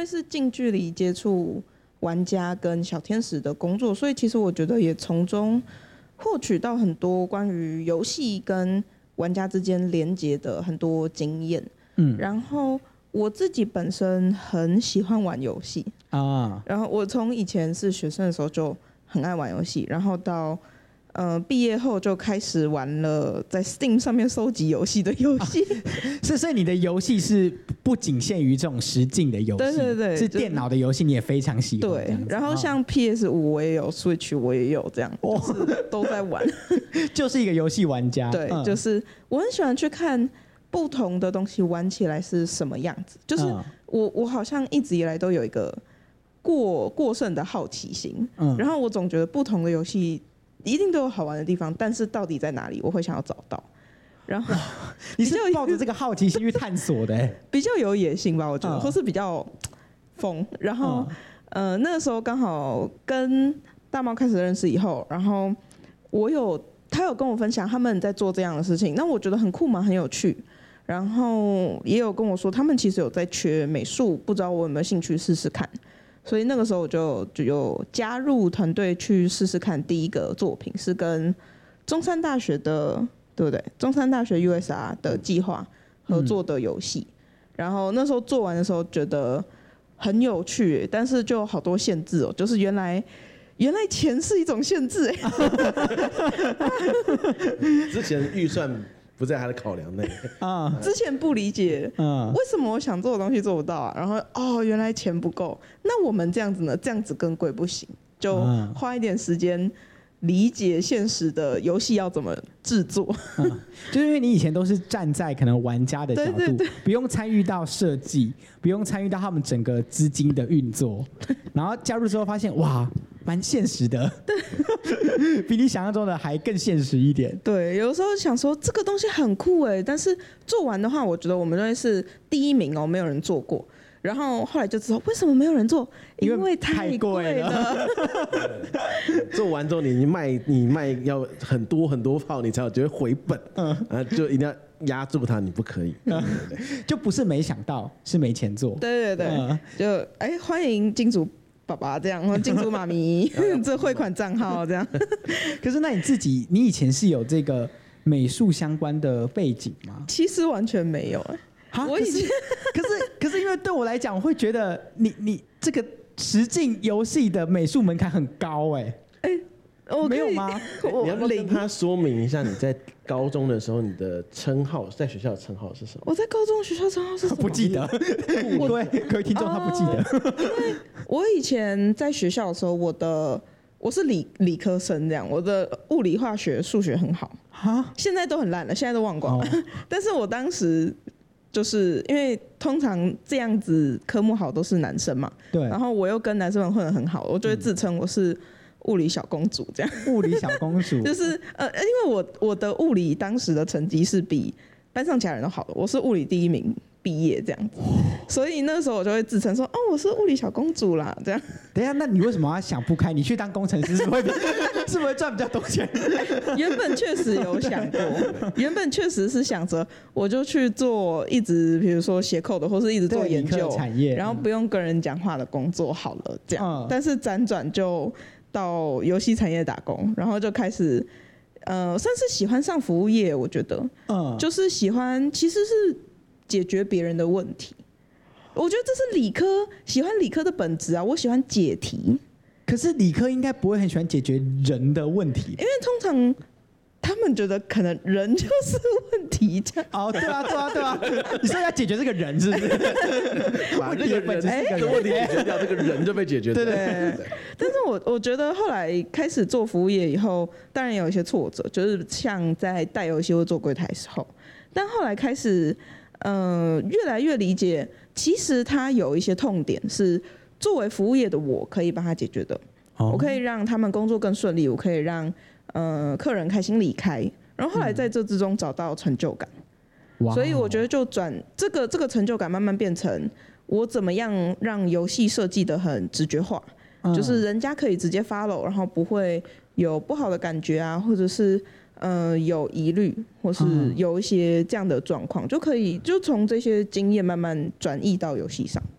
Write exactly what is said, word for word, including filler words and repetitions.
为是近距离接触玩家跟小天使的工作，所以其实我觉得也从中获取到很多关于游戏跟玩家之间连结的很多经验。嗯，然后我自己本身很喜欢玩游戏啊，然后我从以前是学生的时候就很爱玩游戏，然后到呃毕业后就开始玩了在 Steam 上面收集游戏的游戏。 啊、是，所以你的游戏是不仅限于这种实境的游戏， 对对对， 是电脑的游戏你也非常喜欢。 对，然后像 P S 五 我也有 ，Switch 我也有，这样、哦、就是都在玩， 就是一个游戏玩家。 对、嗯，就是我很喜欢去看不同的东西玩起来是什么样子，就是我我好像一直以来都有一个过过剩的好奇心，嗯，然后我总觉得不同的游戏一定都有好玩的地方，但是到底在哪里，我会想要找到。然后你是抱着这个好奇心去探索的、欸， 比较有野心吧，我觉得，嗯、或是比较疯。然后，嗯、呃，那个时候刚好跟大猫开始认识以后，然后我有他有跟我分享他们在做这样的事情，那我觉得很酷嘛，很有趣。然后也有跟我说，他们其实有在缺美术，不知道我有没有兴趣试试看。所以那个时候我就就有加入团队去试试看。第一个作品是跟中山大学的，对不对？中山大学 U S R 的计划合作的游戏、嗯。然后那时候做完的时候觉得很有趣，但是就好多限制哦，就是原来原来钱是一种限制哎。 之前预算不在他的考量内啊，之前不理解，嗯，为什么我想做的东西做不到啊？然后哦，原来钱不够，那我们这样子呢？这样子更贵不行，就花一点时间理解现实的游戏要怎么制作、 嗯。就是因为你以前都是站在可能玩家的角度， 对对对， 不用参与到设计，不用参与到他们整个资金的运作，然后加入之后发现哇。蛮现实的，比你想象中的还更现实一点。 对，有时候想说这个东西很酷哎，但是做完的话，我觉得我们认为是第一名哦，没有人做过。然后后来就知道为什么没有人做，因为太贵了。 做完之后你卖你卖要很多很多炮，你才有觉得回本，嗯，啊，就一定要压住它，你不可以，嗯、 对对对，就不是没想到，是没钱做。 对对对，嗯、就哎欢迎金主爸爸这样，然后金主妈咪这汇款账号这样。 可是那你自己，你以前是有这个美术相关的背景吗？ 其实完全没有哎、欸，我以前可是可是因为对我来讲，我会觉得你你这个实境游戏的美术门槛很高哎、欸。哎、欸。 我没有吗？ 你要不要跟他说明一下，你在高中的时候，你的称号在学校的称号是什么？ 我在高中学校称号是什么？ 不记得。对，各位听众他不记得。 因为我以前在学校的时候，我的我是理理科生，这样，我的物理、化学、数学很好，现在都很烂了，现在都忘光了。哦、但是我当时就是因为通常这样子科目好都是男生嘛，对，然后我又跟男生们混得很好，我就会自称我是。物理小公主这样， 物理小公主就是呃，因为我我的物理当时的成绩是比班上其他人都好的，我是物理第一名毕业这样子，所以那时候我就会自称说，哦，我是物理小公主啦，这样。 等一下，那你为什么要想不开？你去当工程师是不是会是不是赚比较多钱？ 原本确实有想过，原本确实是想着我就去做一直比如说写code的，或是一直做研究产业， 然后不用跟人讲话的工作好了这样。嗯、但是辗转就到游戏产业打工，然后就开始，呃，算是喜欢上服务业。我觉得，嗯，就是喜欢，其实是解决别人的问题。我觉得这是理科喜欢理科的本质啊。我喜欢解题， 可是理科应该不会很喜欢解决人的问题， 因为通常他们觉得可能人就是问题这样。 哦，对啊，对啊，对啊，你说要解决这个人是不是？ 把这个人这个问题解决掉，这个人就被解决掉。 对对对。但是我我觉得后来开始做服务业以后，当然有一些挫折，就是像在带游戏或做柜台的时候，但后来开始，呃，越来越理解，其实它有一些痛点是作为服务业的我可以帮他解决的。哦、我可以让他们工作更顺利，我可以让呃客人开心离开，然后后来在这之中找到成就感。嗯、所以我觉得就转这个这个成就感慢慢变成我怎么样让游戏设计得很直觉化。就是人家可以直接 follow， 然后不会有不好的感觉啊，或者是呃有疑虑，或是有一些这样的状况，就可以就从这些经验慢慢转移到游戏上。